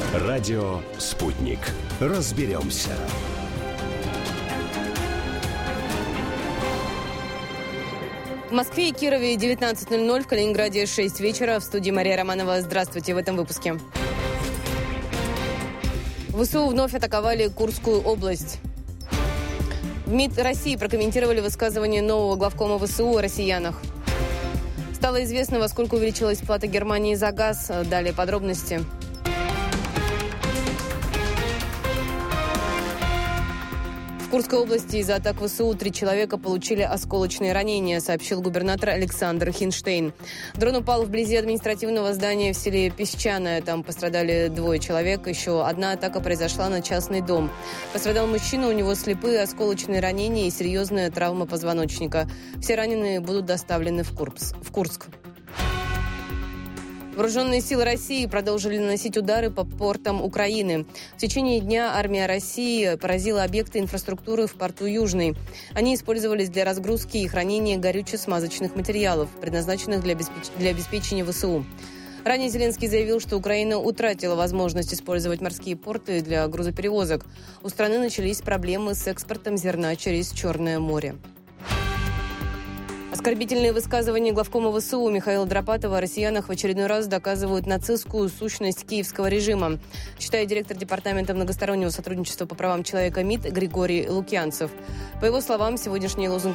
Радио «Спутник». Разберемся. В Москве и Кирове 19:00, в Калининграде 6 вечера. В студии Мария Романова. Здравствуйте в этом выпуске. ВСУ вновь атаковали Курскую область. В МИД России прокомментировали высказывание нового главкома ВСУ о россиянах. Стало известно, во сколько увеличилась плата Германии за газ. Далее подробности. В Курской области из-за атак ВСУ 3 человека получили осколочные ранения, сообщил губернатор Александр Хинштейн. Дрон упал вблизи административного здания в селе Песчаное. Там пострадали 2 человек. Еще одна атака произошла на частный дом. Пострадал мужчина, у него слепые осколочные ранения и серьезная травма позвоночника. Все раненые будут доставлены в Курск. Вооруженные силы России продолжили наносить удары по портам Украины. В течение дня армия России поразила объекты инфраструктуры в порту Южный. Они использовались для разгрузки и хранения горюче-смазочных материалов, предназначенных для обеспечения ВСУ. Ранее Зеленский заявил, что Украина утратила возможность использовать морские порты для грузоперевозок. У страны начались проблемы с экспортом зерна через Черное море. Оскорбительные высказывания главкома ВСУ Михаила Драпатова о россиянах в очередной раз доказывают нацистскую сущность киевского режима, считает директор Департамента многостороннего сотрудничества по правам человека МИД Григорий Лукьянцев. По его словам, сегодняшний лозунг